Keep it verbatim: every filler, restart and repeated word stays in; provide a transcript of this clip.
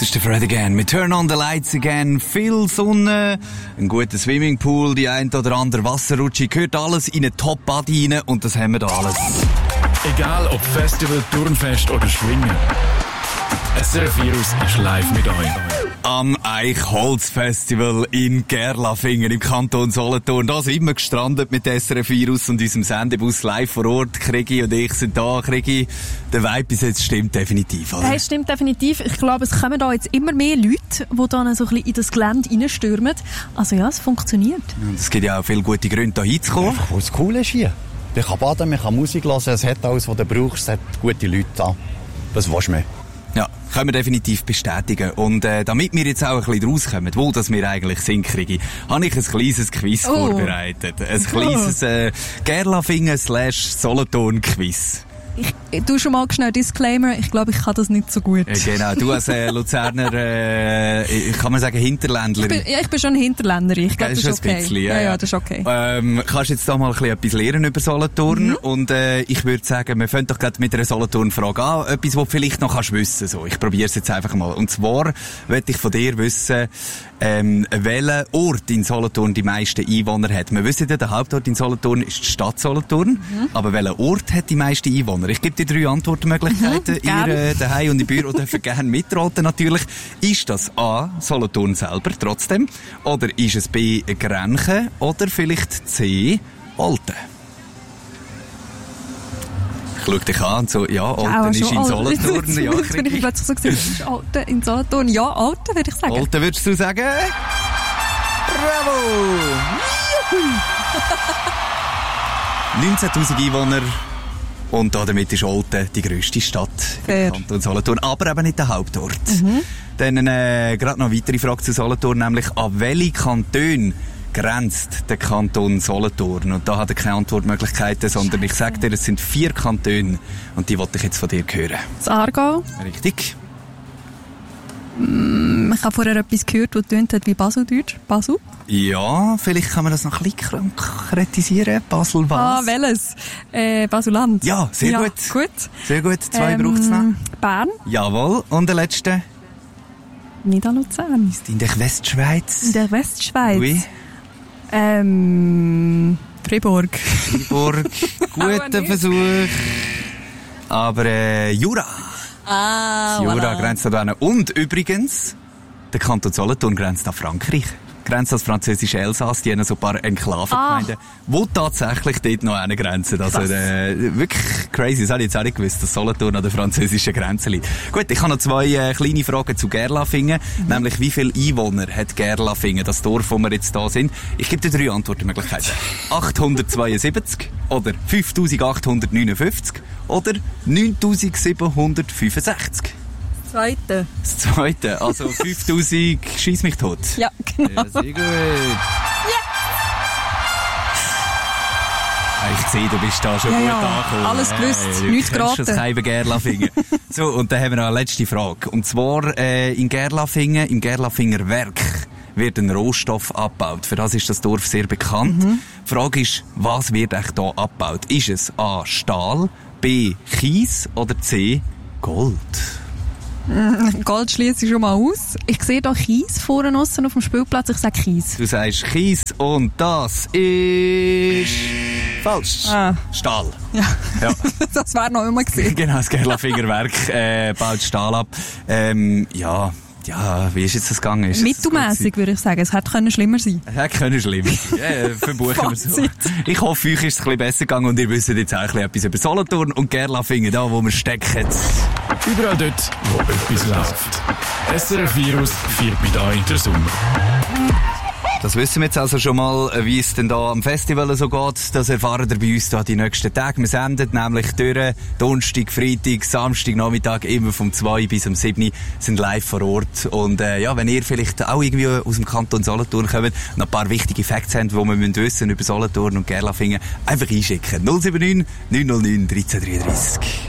ist der Fred again. Wir turn on the lights again. Viel Sonne, ein guter Swimmingpool, die ein oder andere Wasserrutsche. Gehört alles in eine Top-Body rein und das haben wir da alles. Egal ob Festival, Turnfest oder Schwingen. S R F Virus ist live mit euch. Am Eichholz-Festival in Gerlafingen im Kanton Solothurn. Da sind wir gestrandet mit S R F Virus und unserem Sendebus live vor Ort. Krigi und ich sind da. Krigi, der Vibe bis jetzt stimmt definitiv, oder? Hey, stimmt definitiv. Ich glaube, es kommen da jetzt immer mehr Leute, die dann so ein bisschen in das Gelände reinstürmen. Also ja, es funktioniert. Und es gibt ja auch viele gute Gründe, da hinzukommen. Einfach, was cool ist hier. Man kann baden, man kann Musik hören, es hat alles, was du brauchst, es hat gute Leute da. Was willst du mehr? Ja, können wir definitiv bestätigen. Und äh, damit wir jetzt auch ein bisschen rauskommen, wo das wir eigentlich sind, Krigi, habe ich ein kleines Quiz oh. vorbereitet. Ein kleines äh, Gerlafingen slash Solothurn Quiz. Ich tu schon mal schnell Disclaimer, ich glaube, ich kann das nicht so gut. Äh, genau, du als äh, Luzerner, äh, kann man sagen, Hinterländlerin. Ich bin, ja, ich bin schon Hinterländerin, ich glaube, das ist okay. Bisschen, ja, ja, ja, ja, das ist okay. Ähm, kannst jetzt da mal ein bisschen etwas lernen über Solothurn mhm. und äh, ich würde sagen, wir fangen doch gerade mit einer Solothurn-Frage an, etwas, was du vielleicht noch kannst wissen. So, ich probiere es jetzt einfach mal. Und zwar möchte ich von dir wissen, ähm, welcher Ort in Solothurn die meisten Einwohner hat. Wir wissen ja, der Hauptort in Solothurn ist die Stadt Solothurn, mhm. aber welcher Ort hat die meisten Einwohner? Ich gebe dir drei Antwortmöglichkeiten. Mhm, Ihr äh, daheim und im Büro dürfen gerne mitraten natürlich. Ist das A, Solothurn selber trotzdem? Oder ist es B, Grenchen? Oder vielleicht C, Olten? Ich schaue dich an und so, ja, Olten ja, ist in Solothurn. Ja, jetzt bin ich plötzlich so gesehen, ist Olten in Solothurn? Ja, Olten würde ich sagen. Olten würdest du sagen? Bravo! neunzehntausend Einwohner. Und damit ist Olten die grösste Stadt Fair. im Kanton Solothurn, aber eben nicht der Hauptort. Mhm. Dann äh, gerade noch eine weitere Frage zu Solothurn, nämlich an welche Kantone grenzt der Kanton Solothurn? Und da hat er keine Antwortmöglichkeiten, sondern ich sage dir, es sind vier Kantone und die wollte ich jetzt von dir hören. Das Aargau. Richtig. Mm, ich habe vorher etwas gehört, das tönt hat wie Baseldeutsch. Basel? Ja, vielleicht kann man das noch ein bisschen konkretisieren. Basel was? Ah, welches? Äh, Baselland. Ja, sehr ja, gut. gut. Sehr gut. Zwei ähm, braucht es noch. Bern. Jawohl. Und der letzte? Nicht an Luzern. Ist in der Westschweiz. In der Westschweiz? Oui. Ähm, Fribourg. Fribourg. Guter Versuch. Aber äh, Jura. Ah, Jura voilà. grenzt da hin. Und übrigens, der Kanton Solothurn grenzt an Frankreich. Grenzt als französische Elsass, die haben so ein paar Enklavengemeinden, ah. wo tatsächlich dort noch eine Grenze. Also äh, wirklich crazy. Das habe ich jetzt auch nicht gewusst, dass Solothurn an der französischen Grenze liegt. Gut, ich habe noch zwei äh, kleine Fragen zu Gerlafingen. Mhm. Nämlich, wie viele Einwohner hat Gerlafingen, das Dorf, wo wir jetzt da sind? Ich gebe dir drei Antwortmöglichkeiten. achthundertzweiundsiebzig oder fünftausendachthundertneunundfünfzig oder neuntausendsiebenhundertfünfundsechzig. Zweite. Das zweite, also fünftausend schieß mich tot. Ja, genau. Ja, sehr gut. Yeah. Ich sehe, du bist da schon ja, gut ja. angekommen. Alles gewusst, hey, nichts geraten. Du kennst das Gerlafingen. So, und dann haben wir noch eine letzte Frage. Und zwar, äh, in Gerlafingen, im Gerlafinger Werk wird ein Rohstoff abgebaut. Für das ist das Dorf sehr bekannt. Mhm. Die Frage ist, was wird echt hier abgebaut? Ist es A, Stahl, B, Kies oder C, Gold? Gold schließe ich schon mal aus. Ich sehe hier Kies vorne aussen auf dem Spielplatz. Ich sage Kies. Du sagst Kies und das ist falsch. Ah. Stahl. Ja, ja. Das wäre noch immer gewesen. Genau, das Gerlafinger Werk äh, baut Stahl ab. Ähm, ja, ja, wie ist jetzt das gegangen? Ist mittelmässig, würde ich sagen. Es hätte können schlimmer sein. Es hätte können schlimmer sein. Ja, verbuchen wir so. Ich hoffe, euch ist es ein bisschen besser gegangen und ihr wisst jetzt auch etwas über Solothurn und Gerlafingen, da wo wir stecken. Überall dort, wo etwas läuft. S R F Virus feiert mit euch der Sommer. Das wissen wir jetzt also schon mal, wie es denn da am Festival so geht. Das erfahren ihr bei uns da die nächsten Tage. Wir senden nämlich durch Donnerstag, Freitag, Samstag, Nachmittag, immer vom zwei bis um sieben sind live vor Ort. Und äh, ja, wenn ihr vielleicht auch irgendwie aus dem Kanton Solothurn kommt, noch ein paar wichtige Facts habt, die wir wissen müssen über Solothurn und Gerlafingen, einfach einschicken. null sieben neun neun null neun eins drei drei drei.